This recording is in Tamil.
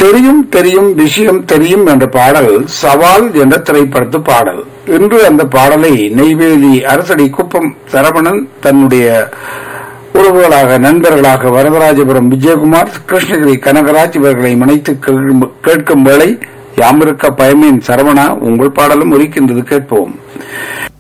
தெரியும் தெரியும் விஷயம் தெரியும் என்ற பாடல் சவால் என்ற திரைப்படத்து பாடல். இன்று அந்த பாடலை நெய்வேலி அரசடி குப்பம் சரவணன் தன்னுடைய உறவுகளாக நண்பர்களாக வரதராஜபுரம் விஜயகுமார், கிருஷ்ணகிரி கனகராஜ் இவர்களை இணைத்து கேட்கும் வேளை யாமிருக்க பயமேன் சரவணா, உங்கள் பாடலும் ஒலிக்கின்றது, கேட்போம்.